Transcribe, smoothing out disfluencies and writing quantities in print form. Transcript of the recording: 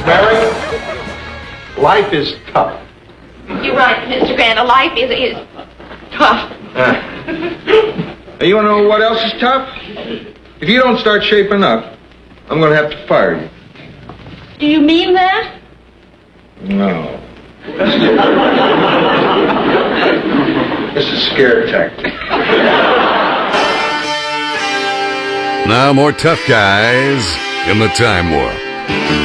Mary, life is tough. You're right, Mr. Grant. Life is tough. You want to know what else is tough? If you don't start shaping up, I'm going to have to fire you. Do you mean that? No. This is scare tactic. Now more tough guys in the Time Warp.